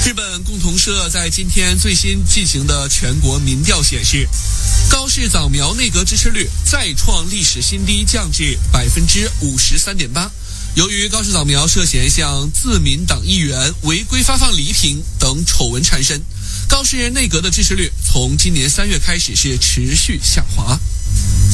日本共同社在今天最新进行的全国民调显示，高市早苗内阁支持率再创历史新低，降至53.8%。由于高市早苗涉嫌向自民党议员违规发放礼品等丑闻缠身，高市内阁的支持率从今年3月开始是持续下滑。